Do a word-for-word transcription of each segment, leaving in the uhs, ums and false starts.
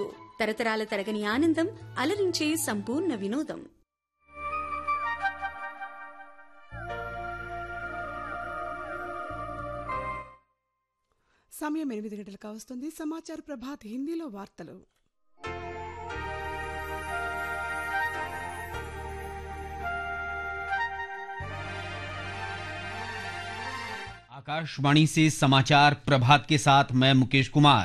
తెలుగు తరతరాల తరగని ఆనందం అలరించే సంపూర్ణ వినోదం. సమయం ఎనిమిది గంటలకు వస్తుంది. సమాచార ప్రభాత్ హిందీలో వార్తలు. आकाशवाणी से समाचार प्रभात के साथ मैं मुकेश कुमार.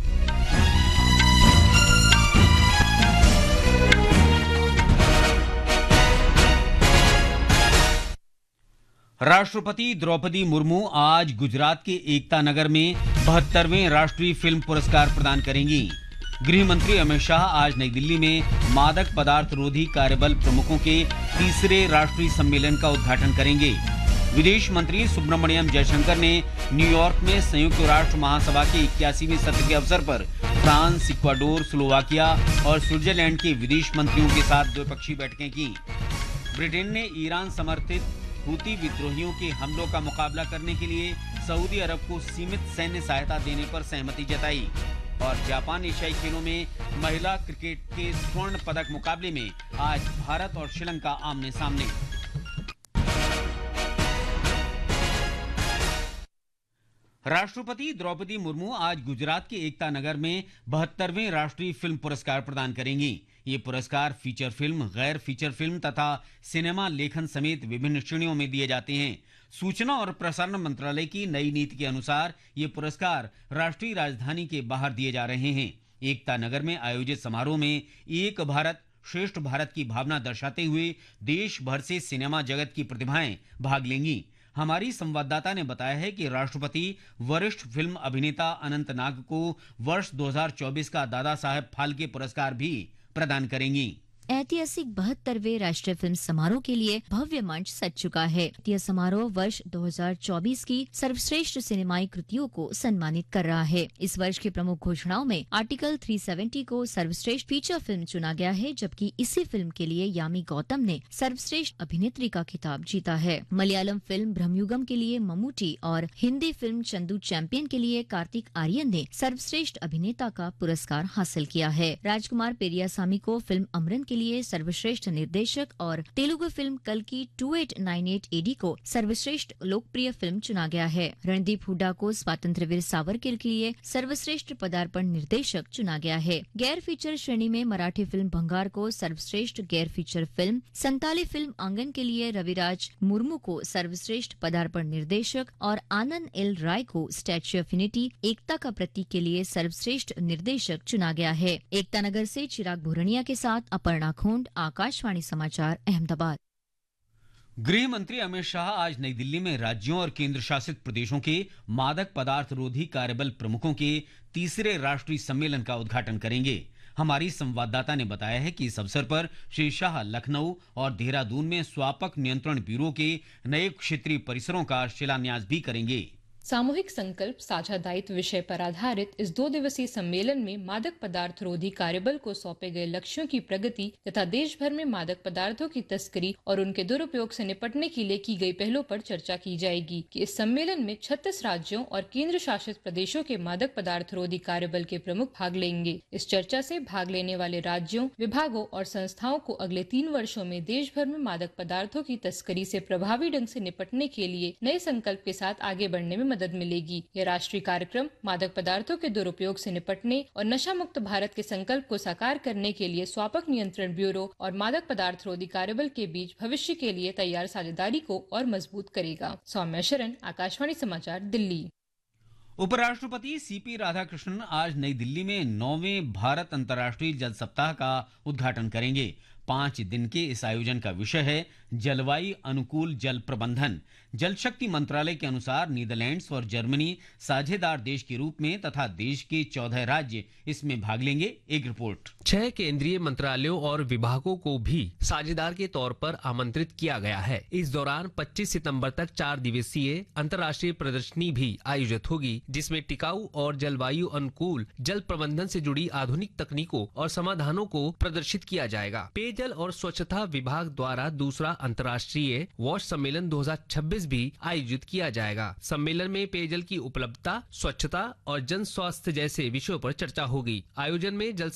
राष्ट्रपति द्रौपदी मुर्मू आज गुजरात के एकता नगर में बहत्तरवें राष्ट्रीय फिल्म पुरस्कार प्रदान करेंगी. गृह मंत्री अमित शाह आज नई दिल्ली में मादक पदार्थ रोधी कार्यबल प्रमुखों के तीसरे राष्ट्रीय सम्मेलन का उद्घाटन करेंगे. विदेश मंत्री सुब्रमण्यम जयशंकर ने न्यूयॉर्क में संयुक्त राष्ट्र महासभा के इक्यासीवें सत्र के अवसर पर फ्रांस, इक्वाडोर, स्लोवाकिया और स्विट्जरलैंड के विदेश मंत्रियों के साथ द्विपक्षीय बैठकें की. ब्रिटेन ने ईरान समर्थित हूती विद्रोहियों के हमलों का मुकाबला करने के लिए सऊदी अरब को सीमित सैन्य सहायता देने पर सहमति जताई. और जापान एशियाई खेलों में महिला क्रिकेट के स्वर्ण पदक मुकाबले में आज भारत और श्रीलंका आमने सामने. राष्ट्रपति द्रौपदी मुर्मू आज गुजरात के एकता नगर में बहत्तरवें राष्ट्रीय फिल्म पुरस्कार प्रदान करेंगी. ये पुरस्कार फीचर फिल्म, गैर फीचर फिल्म तथा सिनेमा लेखन समेत विभिन्न श्रेणियों में दिए जाते हैं. सूचना और प्रसारण मंत्रालय की नई नीति के अनुसार ये पुरस्कार राष्ट्रीय राजधानी के बाहर दिए जा रहे हैं. एकता नगर में आयोजित समारोह में एक भारत श्रेष्ठ भारत की भावना दर्शाते हुए देश भर से सिनेमा जगत की प्रतिभाएं भाग लेंगी. हमारी संवाददाता ने बताया है कि राष्ट्रपति वरिष्ठ फिल्म अभिनेता अनंत नाग को वर्ष दो हज़ार चौबीस का दादा साहेब फाल्के पुरस्कार भी प्रदान करेंगी. ऐतिहासिक बहत्तरवें राष्ट्रीय फिल्म समारोह के लिए भव्य मंच सज चुका है. यह समारोह वर्ष दो हज़ार चौबीस की सर्वश्रेष्ठ सिनेमाई कृतियों को सम्मानित कर रहा है. इस वर्ष की प्रमुख घोषणाओं में आर्टिकल तीन सौ सत्तर को सर्वश्रेष्ठ फीचर फिल्म चुना गया है, जबकि इसी फिल्म के लिए यामी गौतम ने सर्वश्रेष्ठ अभिनेत्री का खिताब जीता है. मलयालम फिल्म ब्रह्मयुगम के लिए ममूटी और हिंदी फिल्म चंदू चैंपियन के लिए कार्तिक आर्यन ने सर्वश्रेष्ठ अभिनेता का पुरस्कार हासिल किया है. राजकुमार पेरियासामी को फिल्म अमरन के लिए सर्वश्रेष्ठ निर्देशक और तेलुगु फिल्म कल की अट्ठाईस सौ अट्ठानवे एडी को सर्वश्रेष्ठ लोकप्रिय फिल्म चुना गया है. रणदीप हुड्डा को स्वातंत्र्यवीर सावरकर के लिए सर्वश्रेष्ठ पदार्पण निर्देशक चुना गया है. गैर फीचर श्रेणी में मराठी फिल्म भंगार को सर्वश्रेष्ठ गैर फीचर फिल्म, संताली फिल्म आंगन के लिए रविराज मुर्मू को सर्वश्रेष्ठ पदार्पण निर्देशक और आनंद एल राय को स्टैच्यू ऑफ यूनिटी एकता का प्रतीक के लिए सर्वश्रेष्ठ निर्देशक चुना गया है. एकता नगर से चिराग भूरनिया के साथ अपर्णा खोंड, आकाशवाणी समाचार, अहमदाबाद. गृह मंत्री अमित शाह आज नई दिल्ली में राज्यों और केंद्र शासित प्रदेशों के मादक पदार्थ रोधी कार्यबल प्रमुखों के तीसरे राष्ट्रीय सम्मेलन का उद्घाटन करेंगे. हमारी संवाददाता ने बताया है कि इस अवसर पर श्री शाह लखनऊ और देहरादून में स्वापक नियंत्रण ब्यूरो के नए क्षेत्रीय परिसरों का शिलान्यास भी करेंगे. सामूहिक संकल्प साझा दायित्व विषय पर आधारित इस दो दिवसीय सम्मेलन में मादक पदार्थ रोधी कार्यबल को सौंपे गए लक्ष्यों की प्रगति तथा देश भर में मादक पदार्थों की तस्करी और उनके दुरुपयोग से निपटने के लिए की गई पहलों पर चर्चा की जाएगी. कि इस सम्मेलन में छत्तीस राज्यों और केंद्र शासित प्रदेशों के मादक पदार्थ रोधी कार्यबल के प्रमुख भाग लेंगे. इस चर्चा से भाग लेने वाले राज्यों, विभागों और संस्थाओं को अगले तीन वर्षों में देश भर में मादक पदार्थों की तस्करी से प्रभावी ढंग से निपटने के लिए नए संकल्प के साथ आगे बढ़ने में मदद मिलेगी. यह राष्ट्रीय कार्यक्रम मादक पदार्थों के दुरुपयोग से निपटने और नशा मुक्त भारत के संकल्प को साकार करने के लिए स्वापक नियंत्रण ब्यूरो और मादक पदार्थ रोधी कार्यबल के बीच भविष्य के लिए तैयार साझेदारी को और मजबूत करेगा. सौम्या शरण, आकाशवाणी समाचार, दिल्ली. उपराष्ट्रपति सीपी राधाकृष्णन आज नई दिल्ली में नौवें भारत अंतर्राष्ट्रीय जल सप्ताह का उद्घाटन करेंगे. पांच दिन के इस आयोजन का विषय है जलवायु अनुकूल जल प्रबंधन. जल शक्ति मंत्रालय के अनुसार नीदरलैंड्स और जर्मनी साझेदार देश के रूप में तथा देश के चौदह राज्य इसमें भाग लेंगे. एक रिपोर्ट. छह केंद्रीय मंत्रालयों और विभागों को भी साझेदार के तौर पर आमंत्रित किया गया है. इस दौरान पच्चीस सितंबर तक चार दिवसीय अंतर्राष्ट्रीय प्रदर्शनी भी आयोजित होगी, जिसमें टिकाऊ और जलवायु अनुकूल जल प्रबंधन से जुड़ी आधुनिक तकनीकों और समाधानों को प्रदर्शित किया जाएगा. पेयजल और स्वच्छता विभाग द्वारा दूसरा अंतर्राष्ट्रीय वॉश सम्मेलन दो हज़ार छब्बीस भी आयोजित किया जाएगा. सम्मेलन में पेयजल की उपलब्धता, स्वच्छता और जन स्वास्थ्य जैसे विषयों पर चर्चा होगी. आयोजन में जल